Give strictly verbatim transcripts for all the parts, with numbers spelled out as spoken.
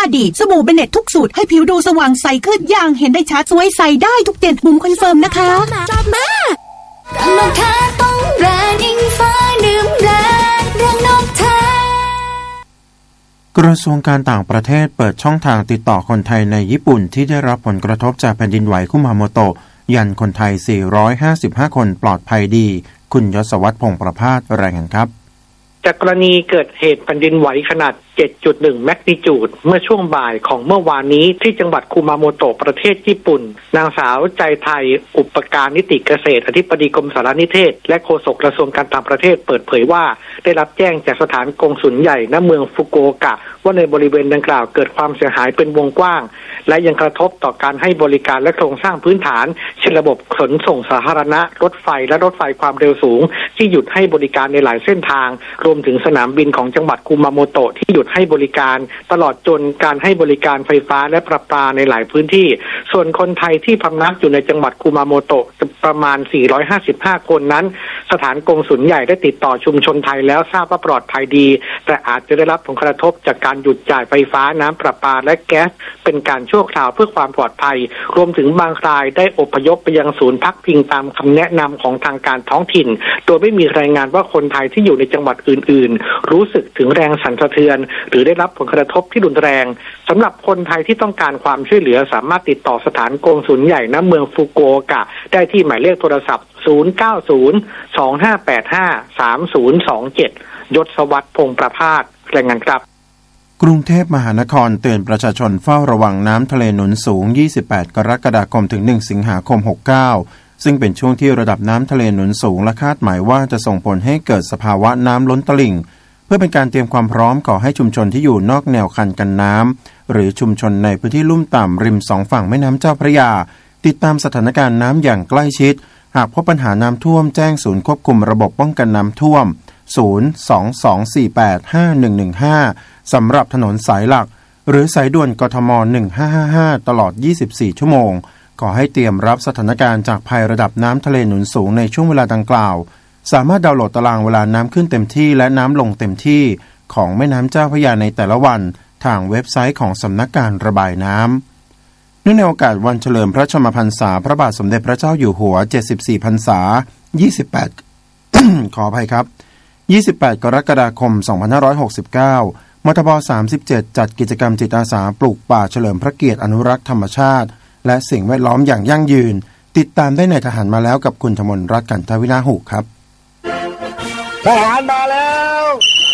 ดีสบู่เบเน็ตทุกสูตรให้ผิวดูสว่างใสขึ้นอย่างเห็นได้ชัดสวยใสได้ทุกเดือนบุ๋มคอนเฟิร์มนะคะจับมารังนกแท้ต้องแบรนด์อิงฟ้าดื่มแบรนด์รังนกแท้กระทรวงการต่างประเทศเปิดช่องทางติดต่อคนไทยในญี่ปุ่นที่ได้รับผลกระทบจากแผ่นดินไหวคุมาโมโตะยันคนไทยสี่ร้อยห้าสิบห้าคนปลอดภัยดีคุณยศวัฒน์พงษ์ประภาสรายงานครับจากกรณีเกิดเหตุแผ่นดินไหวขนาด เจ็ดจุดหนึ่ง แมกนิจูดเมื่อช่วงบ่ายของเมื่อวานนี้ที่จังหวัดคุมาโมโตะประเทศญี่ปุ่นนางสาวใจไทยอุปการนิติเกษตรอธิบดีกรมสารนิเทศและโฆษกกระทรวงการต่างประเทศเปิดเผยว่าได้รับแจ้งจากสถานกงสุลใหญ่ณเมืองฟุกุโอกะว่าในบริเวณดังกล่าวเกิดความเสียหายเป็นวงกว้างและยังกระทบต่อการให้บริการและโครงสร้างพื้นฐานเช่นระบบขนส่งสาธารณะรถไฟและรถไฟความเร็วสูงที่หยุดให้บริการในหลายเส้นทางรวมถึงสนามบินของจังหวัดคุมาโมโตะที่หยุดให้บริการตลอดจนการให้บริการไฟฟ้าและประปาในหลายพื้นที่ส่วนคนไทยที่พำนักอยู่ในจังหวัดคุมาโมโตะประมาณสี่ร้อยห้าสิบห้าคนนั้นสถานกงสุลใหญ่ได้ติดต่อชุมชนไทยแล้วทราบว่าปลอดภัยดีแต่อาจจะได้รับผลกระทบจากการหยุดจ่ายไฟฟ้าน้ำประปาและแก๊สเป็นการชั่วคราวเพื่อความปลอดภัยรวมถึงบางรายได้อพยพไปยังศูนย์พักพิงตามคำแนะนำของทางการท้องถิ่นโดยไม่มีรายงานว่าคนไทยที่อยู่ในจังหวัดอื่นๆรู้สึกถึงแรงสั่นสะเทือนหรือได้รับผลกระทบที่รุนแรงสำหรับคนไทยที่ต้องการความช่วยเหลือสามารถติดต่อสถานกงสุลใหญ่ณเมืองฟุกุโอกะได้ที่หมายเลขโทรศัพท์ศูนย์ เก้า ศูนย์ สอง ห้า แปด ห้า สาม ศูนย์ สอง เจ็ดยศวัฒน์พงษ์ประภาสรายงานครับกรุงเทพมหานครเตือนประชาชนเฝ้าระวังน้ำทะเลหนุนสูงยี่สิบแปดกรกฎาคมถึงหนึ่งสิงหาคมหกสิบเก้าซึ่งเป็นช่วงที่ระดับน้ำทะเลหนุนสูงและคาดหมายว่าจะส่งผลให้เกิดสภาวะน้ำล้นตลิ่งเพื่อเป็นการเตรียมความพร้อมขอให้ชุมชนที่อยู่นอกแนวคันกันน้ำหรือชุมชนในพื้นที่ลุ่มต่ำริมสองฝั่งแม่น้ำเจ้าพระยาติดตามสถานการณ์น้ำอย่างใกล้ชิดหากพบปัญหาน้ำท่วมแจ้งศูนย์ควบคุมระบบป้องกันน้ำท่วมศูนย์ สอง สอง สี่ แปด ห้า หนึ่ง หนึ่ง ห้าสำหรับถนนสายหลักหรือสายด่วนกทมหนึ่งห้าห้าห้าตลอดยี่สิบสี่ชั่วโมงขอให้เตรียมรับสถานการณ์จากภัยระดับน้ำทะเลหนุนสูงในช่วงเวลาดังกล่าวสามารถดาวน์โหลดตารางเวลาน้ำขึ้นเต็มที่และน้ำลงเต็มที่ของแม่น้ำเจ้าพระยาในแต่ละวันทางเว็บไซต์ของสำนักการระบายน้ำเนื่องในโอกาสวันเฉลิมพระชนมพรรษาพระบาทสมเด็จพระเจ้าอยู่หัวเจ็ดสิบสี่พรรษายี่สิบแปด ขออภัยครับยี่สิบแปดกรกฎาคมสองพันห้าร้อยหกสิบเก้ามทบสามสิบเจ็ดจัดกิจกรรมจิตอาสาปลูกป่าเฉลิมพระเกียรติอนุรักษ์ธรรมชาติและสิ่งแวดล้อมอย่างยั่งยืนติดตามได้ในทหารมาแล้วกับคุณธมนรัตน์กันทวินาหุครับทหารมาแล้ว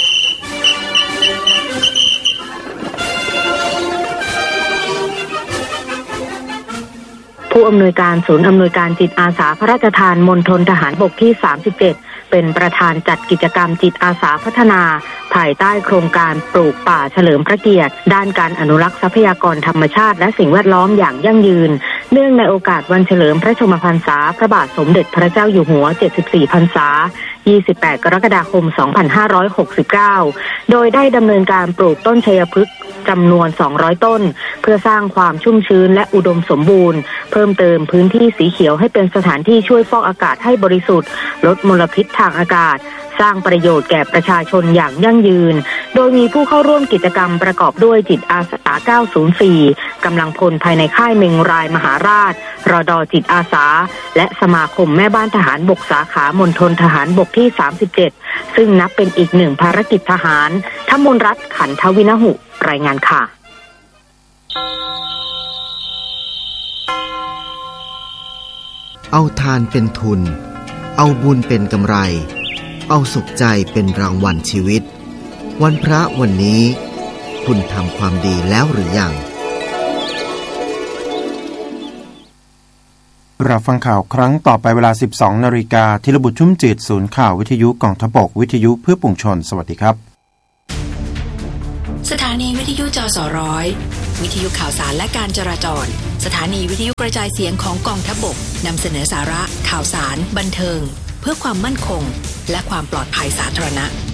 ผู้อำนวยการศูนย์อำนวยการจิตอาสาพระราชทานมณฑลทหารบกที่สามสิบเจ็ดเป็นประธานจัดกิจกรรมจิตอาสาพัฒนาภายใต้โครงการปลูกป่าเฉลิมพระเกียรติด้านการอนุรักษ์ทรัพยากรธรรมชาติและสิ่งแวดล้อมอย่างยั่งยืนเนื่องในโอกาสวันเฉลิมพระชนมพรรษาพระบาทสมเด็จพระเจ้าอยู่หัวเจ็ดสิบสี่พรรษายี่สิบแปดกรกฎาคมสองพันห้าร้อยหกสิบเก้าโดยได้ดำเนินการปลูกต้นชัยพฤกษ์จำนวนสองร้อยต้นเพื่อสร้างความชุ่มชื้นและอุดมสมบูรณ์เพิ่มเติมพื้นที่สีเขียวให้เป็นสถานที่ช่วยฟอกอากาศให้บริสุทธิ์ลดมลพิษทางอากาศสร้างประโยชน์แก่ประชาชนอย่างยั่งยืนโดยมีผู้เข้าร่วมกิจกรรมประกอบด้วยจิตอาสาเก้าศูนย์สี่กำลังพลภายในค่ายเมงรายมหาราชรดจิตอาสาและสมาคมแม่บ้านทหารบกสาขามณฑลทหารบกที่สามสิบเจ็ดซึ่งนับเป็นอีกหนึ่งภารกิจทหารธมนรัตน์ขันทวินาหุรายงานค่ะเอาทานเป็นทุนเอาบุญเป็นกำไรเอาสุขใจเป็นรางวัลชีวิตวันพระวันนี้คุณทำความดีแล้วหรือยังรับฟังข่าวครั้งต่อไปเวลา สิบสองนาฬิกา ธีรบุตรชุ่มจิตศูนย์ข่าววิทยุกองทัพบกวิทยุเพื่อปวงชนสวัสดีครับสถานีวิทยุจสร้อยวิทยุข่าวสารและการจราจรสถานีวิทยุกระจายเสียงของกองทัพบกนำเสนอสาระข่าวสารบันเทิงเพื่อความมั่นคงและความปลอดภัยสาธารณะ